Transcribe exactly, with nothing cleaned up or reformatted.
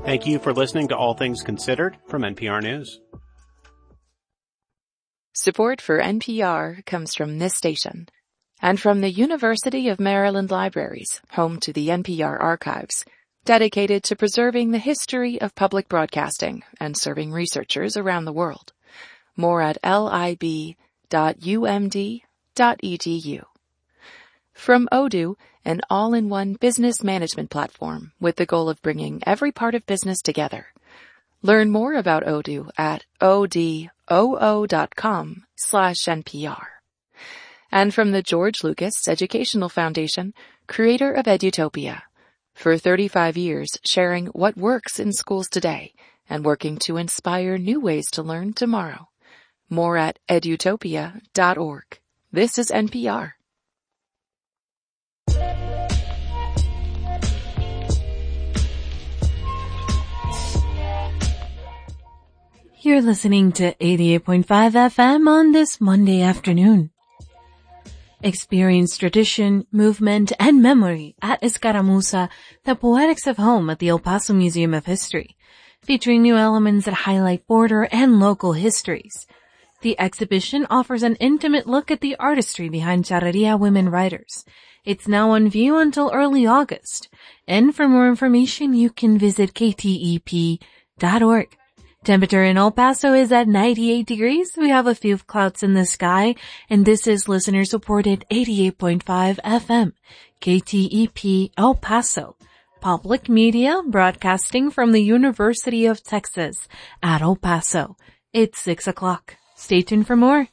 Thank you for listening to All Things Considered from N P R News. Support for N P R comes from this station and from the University of Maryland Libraries, home to the N P R archives, dedicated to preserving the history of public broadcasting and serving researchers around the world. More at lib dot u m d dot e d u. From Odoo, an all-in-one business management platform with the goal of bringing every part of business together. Learn more about Odoo at odoo dot com slash N P R. And from the George Lucas Educational Foundation, creator of Edutopia. For thirty-five years, sharing what works in schools today and working to inspire new ways to learn tomorrow. More at edutopia dot org. This is N P R. You're listening to eighty-eight point five F M on this Monday afternoon. Experience tradition, movement, and memory at Escaramuza, the Poetics of Home at the El Paso Museum of History, featuring new elements that highlight border and local histories. The exhibition offers an intimate look at the artistry behind Charreria women writers. It's now on view until early August. And for more information, you can visit k t e p dot org. Temperature in El Paso is at ninety-eight degrees. We have a few clouds in the sky, and this is listener-supported eighty-eight point five F M, K T E P El Paso. Public media broadcasting from the University of Texas at El Paso. It's six o'clock. Stay tuned for more.